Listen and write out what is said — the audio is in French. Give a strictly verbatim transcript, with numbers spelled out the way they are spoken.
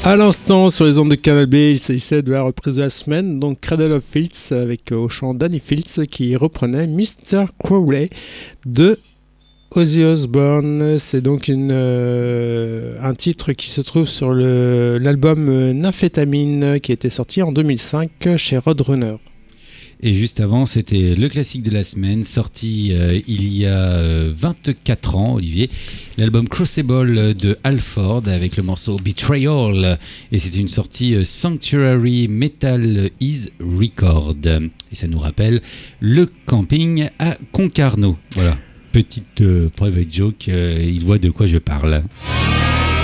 À l'instant, sur les ondes de Canal B, il s'agissait de la reprise de la semaine, donc Cradle of Filth, avec euh, au chant Danny Fields qui reprenait mister Crowley de Ozzy Osbourne. C'est donc une, euh, un titre qui se trouve sur le, l'album euh, Nymphétamine qui était sorti en deux mille cinq chez Roadrunner. Et juste avant, c'était le classique de la semaine, sorti euh, il y a euh, vingt-quatre ans, Olivier, l'album Crucible de Halford avec le morceau Betrayal. Et c'était une sortie euh, Sanctuary Metal Is Record. Et ça nous rappelle le camping à Concarneau. Voilà, petite euh, private joke, euh, il voit de quoi je parle.